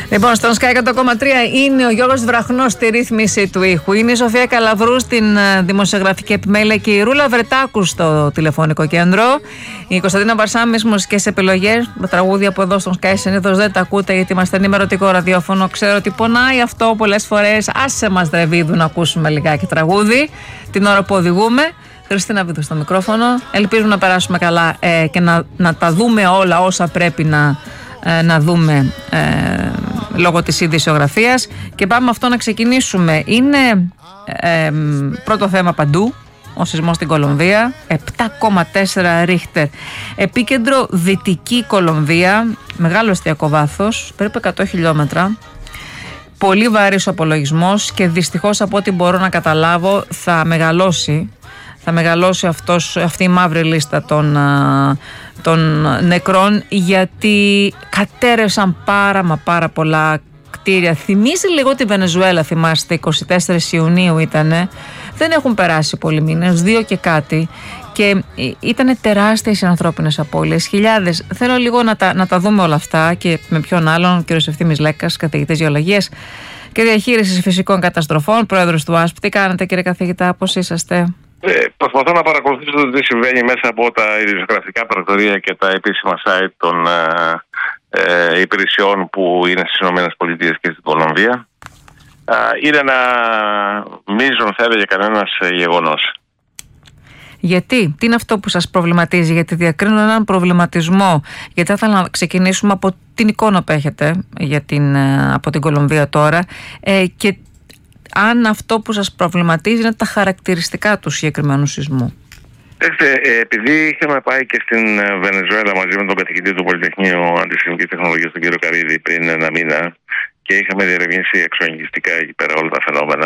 Λοιπόν, στον Sky 100,3 είναι ο Γιώργος Βραχνός στη ρύθμιση του ήχου. Είναι η Σοφία Καλαβρού στην δημοσιογραφική επιμέλεια και η Ρούλα Βρετάκου στο τηλεφωνικό κέντρο. Η Κωνσταντίνα Βαρσάμι στις μουσικές επιλογές. Τα τραγούδια από εδώ στον Sky συνήθως δεν τα ακούτε γιατί είμαστε ενημερωτικό ραδιόφωνο. Ξέρω ότι πονάει αυτό πολλές φορές. Άσε μας Δρεβίδου να ακούσουμε λιγάκι τραγούδι την ώρα που οδηγούμε. Χριστίνα Βίδου στο μικρόφωνο. Ελπίζουμε να περάσουμε καλά και να τα δούμε όλα όσα πρέπει να δούμε λόγω της ειδησιογραφίας. Και πάμε αυτό να ξεκινήσουμε. Είναι πρώτο θέμα παντού ο σεισμός στην Κολομβία, 7,4 Ρίχτερ. Επίκεντρο Δυτική Κολομβία, μεγάλο εστιακό βάθος, περίπου 100 χιλιόμετρα. Πολύ βαρύς ο απολογισμός και δυστυχώς από ό,τι μπορώ να καταλάβω θα μεγαλώσει αυτή η μαύρη λίστα των νεκρών, γιατί κατέρευσαν πάρα πολλά κτίρια. Θυμίζει λίγο τη Βενεζουέλα, θυμάστε, 24 Ιουνίου ήτανε. Δεν έχουν περάσει πολλοί μήνες, 2 και κάτι, και ήταν τεράστιες οι ανθρώπινες απώλειες, χιλιάδες. Θέλω λίγο να τα δούμε όλα αυτά και με ποιον άλλον, ο κ. Ευθύμης Λέκας, καθηγητής γεωλογίας και διαχείρισης φυσικών καταστροφών, πρόεδρος του ΑΣΠ. Τι κάνετε, κύριε καθηγητά, πώς είσαστε? Προσπαθώ να παρακολουθήσω το τι συμβαίνει μέσα από τα ειδησιογραφικά πρακτορία και τα επίσημα site των υπηρεσιών που είναι στις ΗΠΑ και στην Κολομβία. Είναι ένα μείζον, θα έλεγε κανένας, γεγονός. Γιατί, τι είναι αυτό που σας προβληματίζει? Γιατί διακρίνω έναν προβληματισμό. Γιατί θα ήθελα να ξεκινήσουμε από την εικόνα που έχετε από την Κολομβία τώρα, και αν αυτό που σας προβληματίζει είναι τα χαρακτηριστικά του συγκεκριμένου σεισμού. Επειδή είχαμε πάει και στην Βενεζουέλα μαζί με τον καθηγητή του Πολυτεχνείου Αντισυσμικής Τεχνολογίας, τον κύριο Καρίδη, πριν ένα μήνα, και είχαμε διερευνήσει εξοεγγιστικά εκεί πέρα όλα τα φαινόμενα,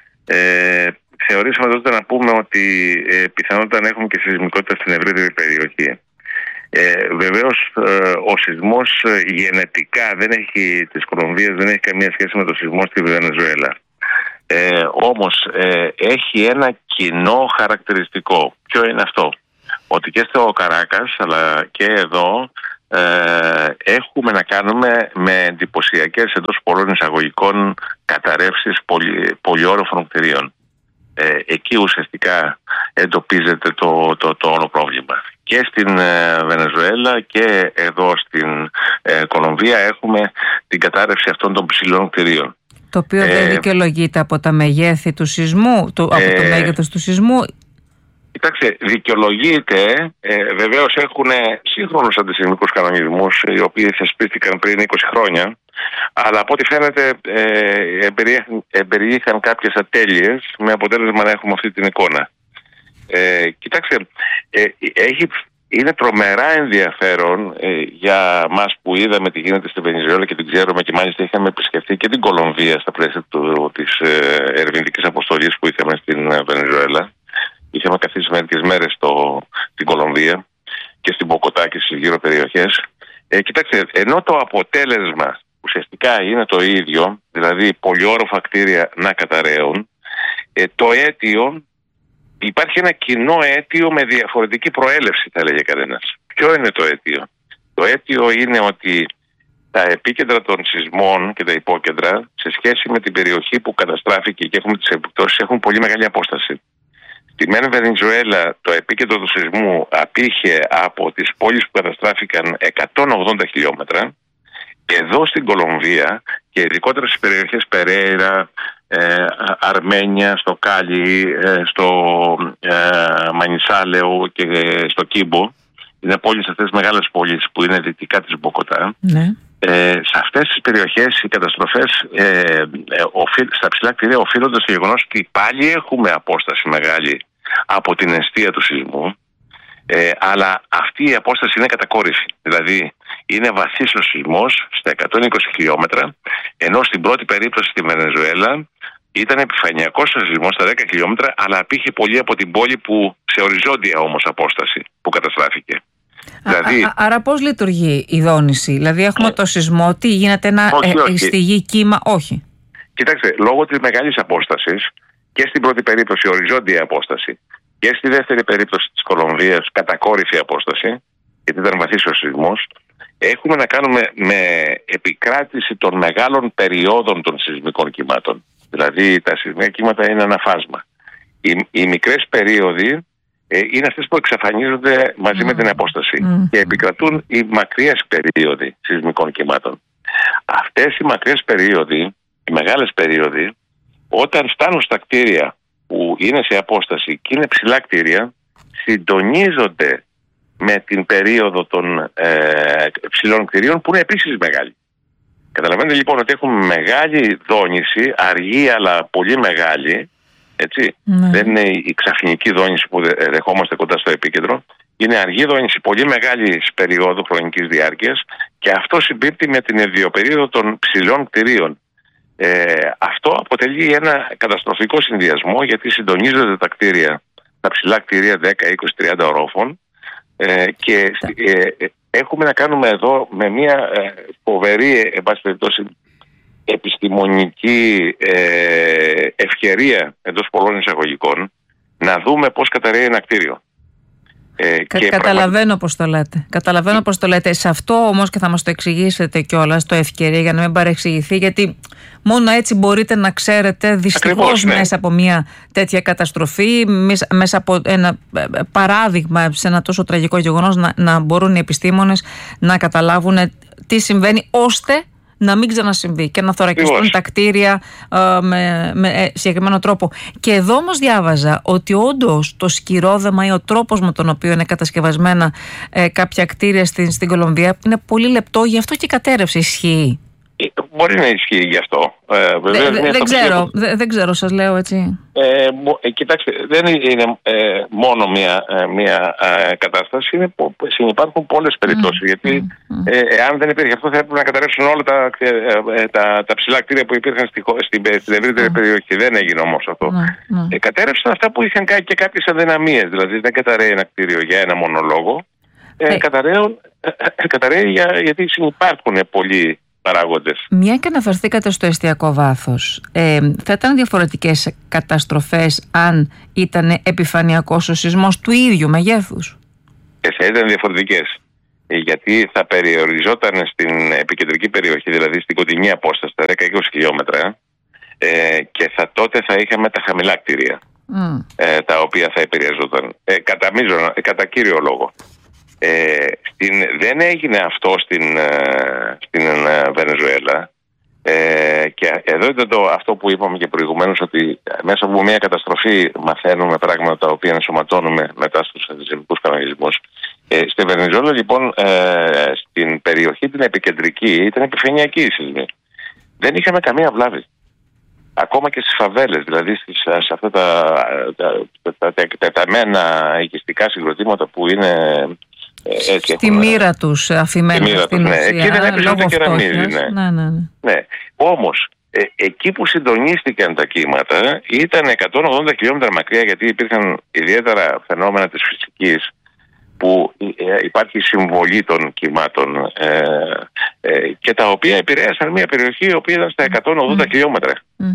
θεωρήσαμε τότε να πούμε ότι πιθανότατα να έχουμε και σεισμικότητα στην ευρύτερη περιοχή. Βεβαίως ο σεισμός γενετικά της Κολομβίας δεν έχει καμία σχέση με το σεισμό στη Βενεζουέλα. Όμως έχει ένα κοινό χαρακτηριστικό. Ποιο είναι αυτό? Ότι και στο Καράκας αλλά και εδώ έχουμε να κάνουμε με εντυπωσιακές, εντός πολλών εισαγωγικών, καταρρεύσεις πολυόροφων κτηρίων. Εκεί ουσιαστικά εντοπίζεται το όλο πρόβλημα. Και στην Βενεζουέλα και εδώ στην Κολομβία έχουμε την κατάρρευση αυτών των ψηλών κτηρίων. Το οποίο δεν δικαιολογείται από τα μεγέθη του σεισμού, από το μέγεθος του σεισμού. Κοιτάξτε, δικαιολογείται. Βεβαίως έχουν σύγχρονους αντισεισμικούς κανονισμούς, οι οποίοι θεσπίστηκαν πριν 20 χρόνια, αλλά από ό,τι φαίνεται εμπεριείχαν κάποιες ατέλειες, με αποτέλεσμα να έχουμε αυτή την εικόνα. Κοιτάξτε, είναι τρομερά ενδιαφέρον για μας που είδαμε τι γίνεται στη Βενεζουέλα και την ξέρουμε, και μάλιστα είχαμε επισκεφθεί και την Κολομβία στα πλαίσια της ερευνητικής αποστολής που είχαμε στην Βενεζουέλα. Είχαμε καθίσει μερικές μέρες στην Κολομβία και στην Μποκοτά και στις γύρω περιοχές. Κοιτάξτε, ενώ το αποτέλεσμα ουσιαστικά είναι το ίδιο, δηλαδή πολυόροφα κτίρια να καταραίουν, το αίτιο, υπάρχει ένα κοινό αίτιο με διαφορετική προέλευση, θα έλεγε κανένας. Ποιο είναι το αίτιο? Το αίτιο είναι ότι τα επίκεντρα των σεισμών και τα υπόκεντρα, σε σχέση με την περιοχή που καταστράφηκε και έχουμε τις επιπτώσεις, έχουν πολύ μεγάλη απόσταση. Στη μεν Βενεζουέλα το επίκεντρο του σεισμού απήχε από τις πόλεις που καταστράφηκαν 180 χιλιόμετρα. Εδώ στην Κολομβία, και ειδικότερα στις περιοχές Περέιρα, Αρμένια, στο Κάλι, στο Μανισάλεο και στο Κίμπο, είναι πόλεις αυτές, μεγάλες πόλεις που είναι δυτικά της Μποκοτά. Ναι. Σε αυτές τις περιοχές οι καταστροφές στα ψηλά κτίρια οφείλονται στο γεγονός ότι πάλι έχουμε απόσταση μεγάλη από την εστία του σεισμού, αλλά αυτή η απόσταση είναι κατακόρυφη. Δηλαδή είναι βαθύς ο σεισμός στα 120 χιλιόμετρα, ενώ στην πρώτη περίπτωση στη Βενεζουέλα ήταν επιφανειακός ο σεισμός στα 10 χιλιόμετρα, αλλά απήχε πολύ από την πόλη που σε οριζόντια όμως απόσταση που καταστράφηκε. Άρα πώς λειτουργεί η δόνηση? Δηλαδή έχουμε το σεισμό, τι γίνεται, στη γη κύμα? Όχι. Κοιτάξτε, λόγω της μεγάλης απόστασης, και στην πρώτη περίπτωση οριζόντια απόσταση και στη δεύτερη περίπτωση της Κολομβίας κατακόρυφη απόσταση, γιατί ήταν βαθύς ο σεισμός, έχουμε να κάνουμε με επικράτηση των μεγάλων περιόδων των σεισμικών κυμάτων. Δηλαδή τα σεισμικά κύματα είναι ένα φάσμα. Οι μικρές περίοδοι είναι αυτές που εξαφανίζονται μαζί με την απόσταση και επικρατούν οι μακριές περίοδοι σεισμικών κυμάτων. Αυτές οι μακριές περίοδοι, οι μεγάλες περίοδοι, όταν φτάνουν στα κτίρια που είναι σε απόσταση και είναι ψηλά κτίρια, συντονίζονται με την περίοδο των ψηλών κτιρίων που είναι επίσης μεγάλη. Καταλαβαίνετε λοιπόν ότι έχουμε μεγάλη δόνηση, αργή αλλά πολύ μεγάλη, έτσι. Δεν είναι η ξαφνική δόνηση που δεχόμαστε κοντά στο επίκεντρο. Είναι αργή δόνηση πολύ μεγάλη περίοδου χρονικής διάρκειας και αυτό συμπίπτει με την ιδιοπερίοδο των ψηλών κτιρίων. Αυτό αποτελεί ένα καταστροφικό συνδυασμό, γιατί συντονίζονται τα κτίρια, τα ψηλά κτίρια 10, 20, 30 ορόφων και έχουμε να κάνουμε εδώ με μια φοβερή, εν πάση περιπτώσει, επιστημονική ευκαιρία εντός πολλών εισαγωγικών να δούμε πώς καταρρέει ένα κτίριο. Καταλαβαίνω πώς το λέτε. Καταλαβαίνω πώς το λέτε. Σε αυτό όμως, και θα μας το εξηγήσετε κιόλας, το ευκαιρία, για να μην παρεξηγηθεί, γιατί μόνο έτσι μπορείτε να ξέρετε δυστυχώς μέσα από μια τέτοια καταστροφή, μέσα από ένα παράδειγμα σε ένα τόσο τραγικό γεγονός, να μπορούν οι επιστήμονες να καταλάβουν τι συμβαίνει, ώστε να μην ξανασυμβεί και να θωρακιστούν τα κτίρια με συγκεκριμένο τρόπο. Και εδώ όμως διάβαζα ότι όντως το σκυρόδεμα ή ο τρόπος με τον οποίο είναι κατασκευασμένα κάποια κτίρια στην Κολομβία είναι πολύ λεπτό, γι' αυτό και κατέρευσε. Ισχύει? Μπορεί να ισχύει γι' αυτό. Δεν ξέρω, σας λέω έτσι. Κοιτάξτε, δεν είναι μόνο μια κατάσταση, συνυπάρχουν πολλές περιπτώσεις. Γιατί αν δεν υπήρχε αυτό, θα έπρεπε να καταρρεύσουν όλα τα ψηλά κτίρια που υπήρχαν στην ευρύτερη περιοχή. Δεν έγινε όμως αυτό. Κατέρευσαν αυτά που είχαν και κάποιες αδυναμίες. Δηλαδή δεν καταραίει ένα κτίριο για ένα μόνο λόγο. Καταραίει γιατί συνυπάρχουν πολλοί παράγοντες. Μια και αναφερθήκατε στο εστιακό βάθος, θα ήταν διαφορετικές καταστροφές αν ήταν επιφανειακός ο σεισμός του ίδιου μεγέθους? Θα ήταν διαφορετικές, γιατί θα περιοριζόταν στην επικεντρική περιοχή, δηλαδή στην κοντινή απόσταση, τα 10-20 χιλιόμετρα, και τότε θα είχαμε τα χαμηλά κτίρια, τα οποία θα επηρεαζόταν κατά κύριο λόγο. Δεν έγινε αυτό στην Βενεζουέλα, και εδώ είναι αυτό που είπαμε και προηγουμένως, ότι μέσα από μια καταστροφή μαθαίνουμε πράγματα τα οποία ενσωματώνουμε μετά στους αντισημικούς κανονισμούς. Στη Βενεζουέλα λοιπόν, στην περιοχή την επικεντρική, ήταν επιφανειακή η σεισμή. Δεν είχαμε καμία βλάβη. Ακόμα και στις φαβέλες, δηλαδή σε αυτά τα τεταμένα οικιστικά συγκροτήματα που είναι στη μοίρα τους αφημένα στην ουσία. Εκεί δεν έπαιζε ούτε κεραμίδι. Ναι. Όμως, εκεί που συντονίστηκαν τα κύματα ήταν 180 χιλιόμετρα μακριά, γιατί υπήρχαν ιδιαίτερα φαινόμενα της φυσικής που υπάρχει συμβολή των κυμάτων και τα οποία επηρέασαν μια περιοχή η οποία ήταν στα 180 χιλιόμετρα.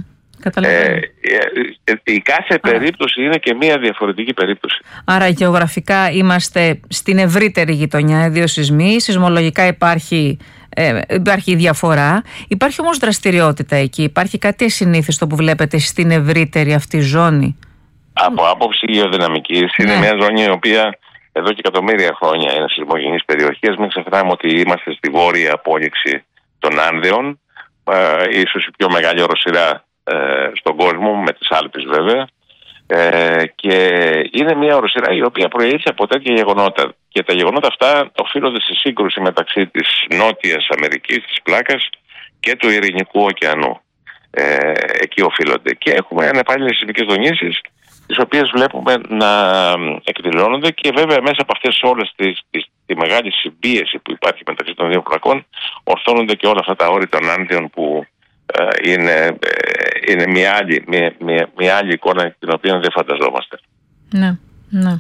Η κάθε περίπτωση είναι και μία διαφορετική περίπτωση. Άρα γεωγραφικά είμαστε στην ευρύτερη γειτονιά, δύο σεισμοί, σεισμολογικά υπάρχει διαφορά. Υπάρχει όμως δραστηριότητα εκεί? Υπάρχει κάτι ασυνήθιστο που βλέπετε στην ευρύτερη αυτή ζώνη? Από άποψη γεωδυναμικής είναι μια ζώνη η οποία εδώ και εκατομμύρια χρόνια είναι σεισμογενής περιοχή. Μην ξεχνάμε ότι είμαστε στη βόρεια απόλυξη των Άνδεων, ίσως η πιο μεγάλη οροσειρά στον κόσμο, με τις Άλπεις βέβαια, και είναι μια οροσειρά η οποία προήλθε από τέτοια γεγονότα, και τα γεγονότα αυτά οφείλονται στη σύγκρουση μεταξύ της Νότιας Αμερικής, της πλάκας, και του Ειρηνικού ωκεανού. Εκεί οφείλονται, και έχουμε ανεπάλληλες σεισμικές δονήσεις, τις οποίες βλέπουμε να εκδηλώνονται, και βέβαια μέσα από αυτές όλες τη μεγάλη συμπίεση που υπάρχει μεταξύ των δύο πλακών ορθώνονται και όλα αυτά τα όρη των Άνδεων που είναι μια άλλη εικόνα την οποία δεν φανταζόμαστε. Ναι.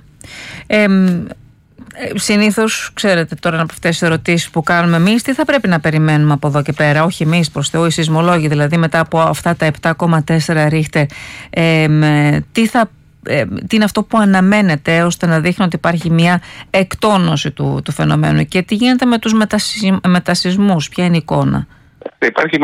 Συνήθως, ξέρετε τώρα από αυτές τις ερωτήσεις που κάνουμε εμείς, τι θα πρέπει να περιμένουμε από εδώ και πέρα? Όχι εμείς, προς Θεού, οι σεισμολόγοι, δηλαδή μετά από αυτά τα 7,4 ρίχτερ, τι θα τι είναι αυτό που αναμένεται ώστε να δείχνει ότι υπάρχει μια εκτόνωση του φαινομένου, και τι γίνεται με τους μετασυσμούς, ποια είναι η εικόνα? Υπάρχει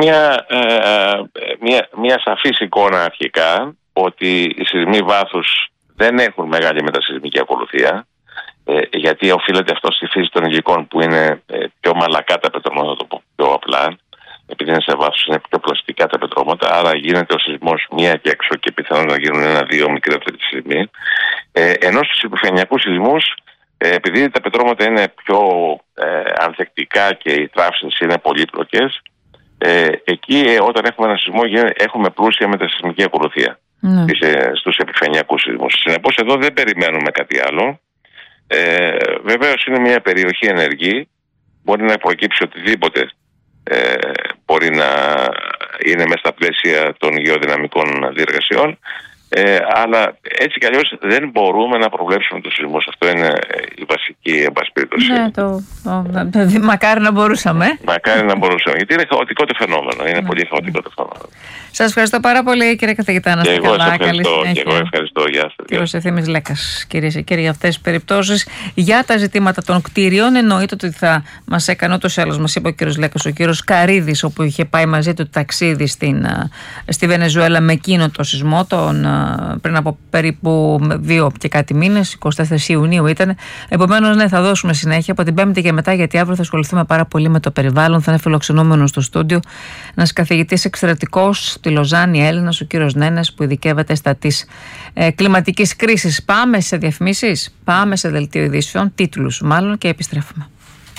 μια σαφής εικόνα αρχικά ότι οι σεισμοί βάθους δεν έχουν μεγάλη μετασυσμική ακολουθία, γιατί οφείλεται αυτό στη φύση των υλικών που είναι πιο μαλακά τα πετρώματα, το πω πιο απλά. Επειδή είναι σε βάθος, είναι πιο πλαστικά τα πετρώματα, άρα γίνεται ο σεισμός μία και έξω και πιθανόν να γίνουν ένα-δύο μικρότεροι σεισμοί. Ενώ στους επιφανειακούς σεισμούς, επειδή τα πετρώματα είναι πιο ανθεκτικά και οι τράψεις είναι πολύπλοκες, εκεί όταν έχουμε ένα σεισμό έχουμε πλούσια μετασυσμική ακολουθία στους επιφανειακούς σεισμούς. Συνεπώς εδώ δεν περιμένουμε κάτι άλλο. Βεβαίως είναι μια περιοχή ενεργή, μπορεί να προκύψει οτιδήποτε μπορεί να είναι μέσα στα πλαίσια των γεωδυναμικών διεργασιών, αλλά έτσι κι αλλιώς δεν μπορούμε να προβλέψουμε τους σεισμούς. Αυτό είναι η βασική, εν πάση περιπτώσει. Ναι, μακάρι να μπορούσαμε. Μακάρι να μπορούσαμε, γιατί είναι χαοτικό το φαινόμενο. Είναι πολύ χαοτικό το φαινόμενο. Σας ευχαριστώ πάρα πολύ, κύριε καθηγητά. Να είστε καλά. Και εγώ ευχαριστώ. Γεια σας. Κύριος Ευθύμης Λέκας, κυρίες και κύριοι, για αυτές τις περιπτώσεις. Για τα ζητήματα των κτίριων, εννοείται ότι θα μας έκανε ούτως ή άλλως, μας είπε ο κύριος Λέκας, ο κύριος Καρίδης, όπου είχε πάει μαζί του ταξίδι στη Βενεζουέλα με εκείνο το σεισμό, πριν από περίπου 2 και κάτι μήνες, 24 Ιουνίου ήταν. Επομένως, ναι, θα δώσουμε συνέχεια από την Πέμπτη και μετά, γιατί αύριο θα ασχοληθούμε πάρα πολύ με το περιβάλλον. Θα είναι φιλοξενούμενος στο στούντιο ένας καθηγητής εξαιρετικός στη Λοζάνη, Έλληνας, ο κύριος Νένες, που ειδικεύεται στα της κλιματικής κρίσης. Πάμε σε διαφημίσεις, πάμε σε δελτίο ειδήσεων, τίτλους μάλλον, και επιστρέφουμε.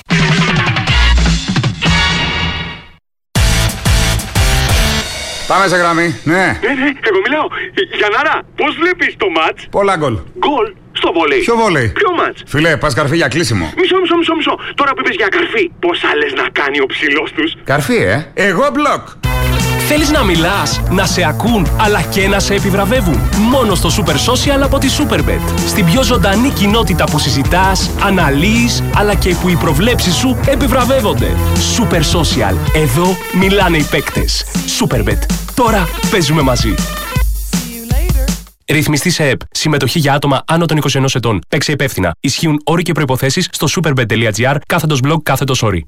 Πάμε σε γραμμή, ναι. Εγώ μιλάω. Γιαννάρα, πώς βλέπεις το μάτς? Πολλά γκολ. Γκολ στο βόλεϊ. Ποιο βόλεϊ? Ποιο μάτς? Φίλε, πας καρφί για κλείσιμο. Μισό. Τώρα που είπες για καρφί, πόσα λες να κάνει ο ψηλός τους? Καρφί, εγώ μπλοκ. Θέλεις να μιλάς, να σε ακούν, αλλά και να σε επιβραβεύουν? Μόνο στο Super Social από τη Superbet. Στην πιο ζωντανή κοινότητα που συζητάς, αναλύεις, αλλά και που οι προβλέψεις σου επιβραβεύονται. Super Social. Εδώ μιλάνε οι παίκτες. Superbet. Τώρα παίζουμε μαζί. Ρυθμιστή σε ΕΠ. Συμμετοχή για άτομα άνω των 21 ετών. Παίξε υπεύθυνα. Ισχύουν όροι και προϋποθέσεις στο superbet.gr/blog/όροι.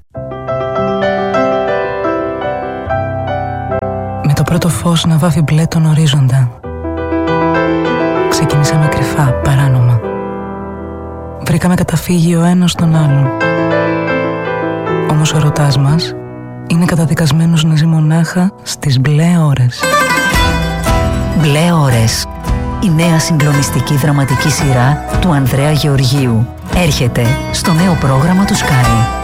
Με το πρώτο φως να βάφει μπλε τον ορίζοντα, ξεκινήσαμε κρυφά, παράνομα. Βρήκαμε καταφύγιο ο ένας στον άλλον. Όμως ο ερωτάς μας είναι καταδικασμένος να ζει μονάχα στις μπλε ώρες. Μπλε ώρες. Η νέα συγκλονιστική δραματική σειρά του Ανδρέα Γεωργίου έρχεται στο νέο πρόγραμμα του Sky.